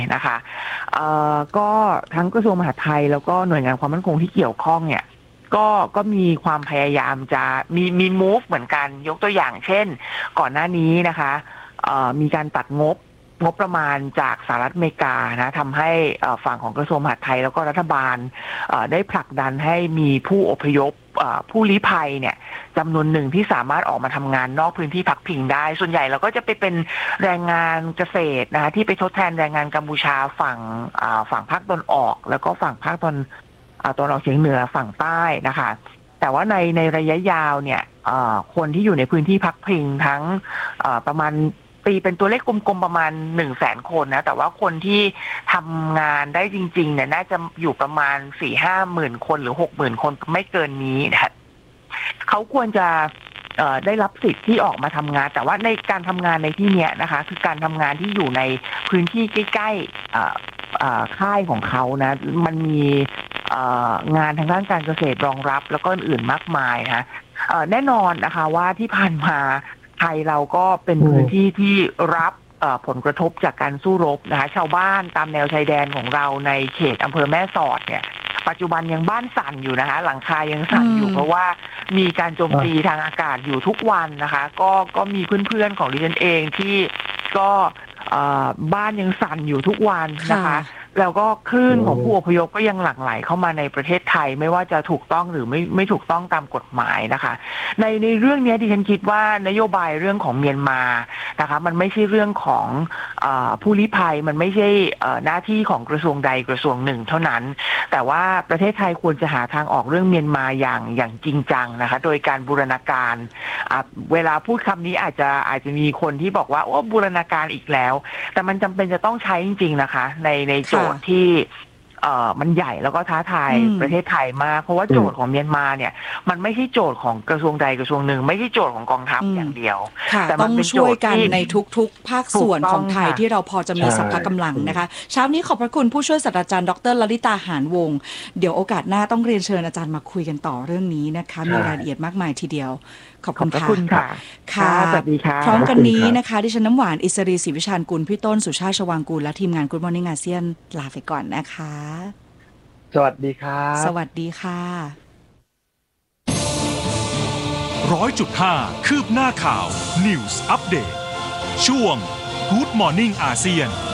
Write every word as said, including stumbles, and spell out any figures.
นะคะเอ่อก็ทั้งกระทรวงมหาดไทยแล้วก็หน่วยงานความมั่นคงที่เกี่ยวข้องเนี่ยก็ก็มีความพยายามจะมีมี move เหมือนกันยกตัวอย่างเช่นก่อนหน้านี้นะคะเอ่อมีการตัดงบงบประมาณจากสหรัฐอเมริกานะทำให้ฝั่งของกระทรวงมหาดไทยแล้วก็รัฐบาลได้ผลักดันให้มีผู้อพยพผู้ลี้ภัยเนี่ยจำนวนหนึ่งที่สามารถออกมาทำงานนอกพื้นที่พักพิงได้ส่วนใหญ่เราก็จะไปเป็นแรงงานเกษตรนะคะที่ไปทดแทนแรงงานกัมพูชาฝั่งฝั่งภาคตะวันออกแล้วก็ฝั่งภาคตะวันตะวันออกเฉียงเหนือฝั่งใต้นะคะแต่ว่าในในระยะยาวเนี่ยคนที่อยู่ในพื้นที่พักพิงทั้งประมาณตีเป็นตัวเลขกลมๆประมาณหนึ่งแสนคนนะแต่ว่าคนที่ทำงานได้จริงๆเนี่ยน่าจะอยู่ประมาณสี่ห้าหมื่นคนหรือหกหมื่นคนไม่เกินนี้นะเขาควรจะได้รับสิทธิ์ที่ออกมาทำงานแต่ว่าในการทำงานในที่นี้นะคะคือการทำงานที่อยู่ในพื้นที่ใกล้ๆค่ายของเขานะมันมีงานทางด้านการเกษตรรองรับแล้วก็อื่นๆมากมายนะแน่นอนนะคะว่าที่ผ่านมาไทยเราก็เป็นพื้นที่ที่รับผลกระทบจากการสู้รบนะคะชาวบ้านตามแนวชายแดนของเราในเขตอำเภอแม่สอดเนี่ยปัจจุบันยังบ้านสั่นอยู่นะคะหลังคายังสั่นอยู่เพราะว่ามีการโจมตีทางอากาศอยู่ทุกวันนะคะก็ก็มีเพื่อนๆของดิฉันเองที่ก็บ้านยังสั่นอยู่ทุกวันนะคะแล้วก็คลื่นของผู้อพยพก็ยังหลั่งไหลเข้ามาในประเทศไทยไม่ว่าจะถูกต้องหรือไม่ไม่ถูกต้องตามกฎหมายนะคะในในเรื่องนี้ดิฉันคิดว่านโยบายเรื่องของเมียนมานะคะมันไม่ใช่เรื่องของเอ่อผู้ลี้ภัยมันไม่ใช่หน้าที่ของกระทรวงใดกระทรวงหนึ่งเท่านั้นแต่ว่าประเทศไทยควรจะหาทางออกเรื่องเมียนมาอย่างอย่างจริงจังนะคะโดยการบูรณาการเวลาพูดคำนี้อาจจะอาจจะมีคนที่บอกว่าโอ้บูรณาการอีกแล้วแต่มันจำเป็นจะต้องใช้จริงๆนะคะในในโจทย์ที่เอ่อมันใหญ่แล้วก็ท้าทายประเทศไทยมากเพราะว่าโจทย์ของเมียนมาเนี่ยมันไม่ใช่โจทย์ของกระทรวงใดกระทรวงหนึ่งไม่ใช่โจทย์ของกองทัพอย่างเดียวแต่มันเป็นช่วยกันในทุกๆภาคส่วนของไทยที่เราพอจะมีสัพพะกำลังนะคะเช้านี้ขอบพระคุณผู้ช่วยศาสตราจารย์ดร.ลลิตาหานวงศ์เดี๋ยวโอกาสหน้าต้องเรียนเชิญอาจารย์มาคุยกันต่อเรื่องนี้นะคะมีรายละเอียดมากมายทีเดียวขอบคุณค่ะค่ะสวัสดีค่ะพร้อมกันนี้นะคะดิฉันน้ำหวานอิสรีศรีวิชาญกุลพี่ต้นสุชาติชวางกูลและทีมงาน Good Morning อาเซียนลาไปก่อนนะคะสวัสดีครับสวัสดีค่ะร้อยจุดห้าคืบหน้าข่าว News Update ช่วง Good Morning อาเซียน